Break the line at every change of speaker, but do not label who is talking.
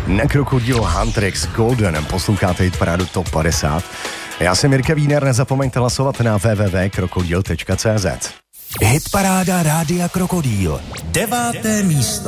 Na Krokodil Huntrix Golden posloucháte hitparádu Top 50. Já jsem Jirka Víner, nezapomeňte hlasovat na www.krokodil.cz.
Hitparáda Rádia Krokodil. 9. místo.